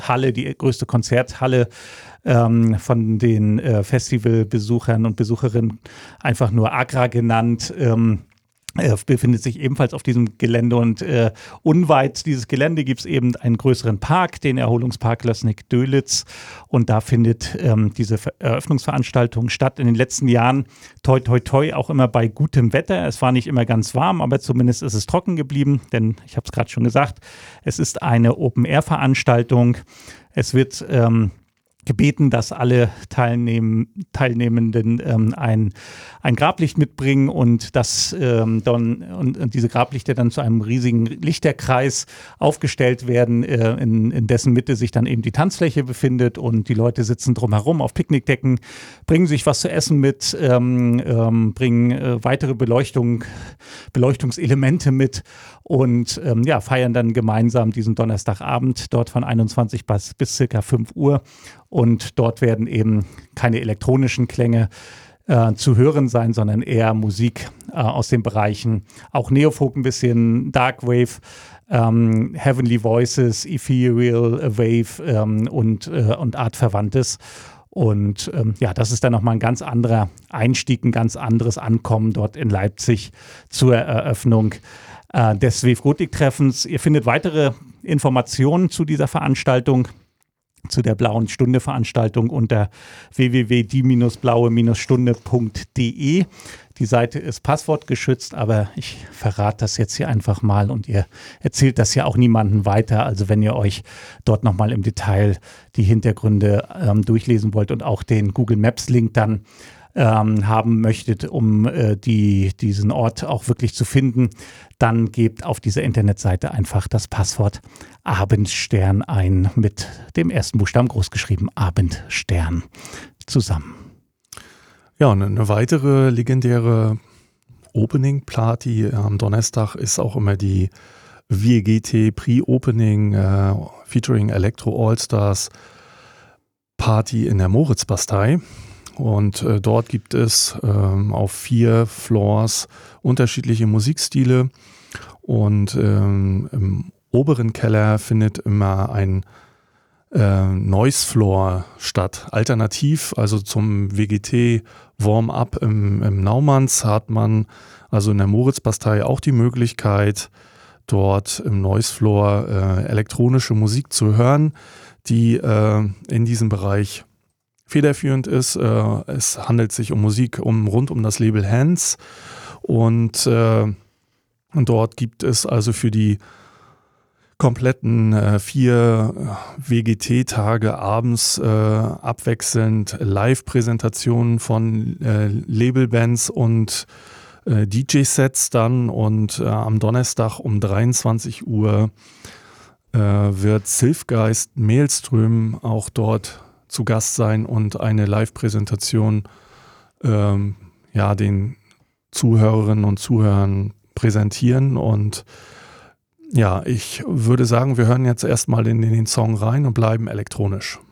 Halle, die größte Konzerthalle von den Festivalbesuchern und Besucherinnen, einfach nur Agra genannt. Befindet sich ebenfalls auf diesem Gelände und unweit dieses Gelände gibt es eben einen größeren Park, den Erholungspark Lößnig-Dölitz, und da findet diese Eröffnungsveranstaltung statt. In den letzten Jahren toi toi toi auch immer bei gutem Wetter. Es war nicht immer ganz warm, aber zumindest ist es trocken geblieben, denn ich habe es gerade schon gesagt, es ist eine Open-Air-Veranstaltung. Es wird gebeten, dass alle Teilnehmenden ein Grablicht mitbringen und und diese Grablichter dann zu einem riesigen Lichterkreis aufgestellt werden, in dessen Mitte sich dann eben die Tanzfläche befindet, und die Leute sitzen drumherum auf Picknickdecken, bringen sich was zu essen mit, bringen weitere Beleuchtungselemente mit und feiern dann gemeinsam diesen Donnerstagabend dort von 21 bis circa 5 Uhr. Und dort werden eben keine elektronischen Klänge zu hören sein, sondern eher Musik aus den Bereichen, auch Neofolk ein bisschen, Darkwave, Heavenly Voices, Ethereal Wave und Artverwandtes. Und das ist dann nochmal ein ganz anderer Einstieg, ein ganz anderes Ankommen dort in Leipzig zur Eröffnung des Wave-Gotik-Treffens. Ihr findet weitere Informationen zu dieser Veranstaltung, zu der Blauen Stunde Veranstaltung unter www.die-blaue-stunde.de. Die Seite ist passwortgeschützt, aber ich verrate das jetzt hier einfach mal und ihr erzählt das ja auch niemandem weiter. Also wenn ihr euch dort nochmal im Detail die Hintergründe durchlesen wollt und auch den Google Maps Link dann haben möchtet, um diesen Ort auch wirklich zu finden, dann gebt auf dieser Internetseite einfach das Passwort Abendstern ein, mit dem ersten Buchstaben großgeschrieben, Abendstern zusammen. Ja, und eine weitere legendäre Opening-Party am Donnerstag ist auch immer die WGT Pre-Opening featuring Electro All-Stars Party in der Moritzbastei. Und dort gibt es auf 4 Floors unterschiedliche Musikstile, und im oberen Keller findet immer ein Noise Floor statt. Alternativ, also zum WGT Warm-Up im Naumanns, hat man also in der Moritzbastei auch die Möglichkeit, dort im Noise Floor elektronische Musik zu hören, die in diesem Bereich federführend ist. Es handelt sich um Musik rund um das Label Hands, und dort gibt es also für die kompletten 4 WGT-Tage abends abwechselnd Live-Präsentationen von Labelbands und DJ-Sets dann, und am Donnerstag um 23 Uhr wird Sylfgeist Maelström auch dort zu Gast sein und eine Live-Präsentation den Zuhörerinnen und Zuhörern präsentieren. Und ja, ich würde sagen, wir hören jetzt erstmal in den Song rein und bleiben elektronisch.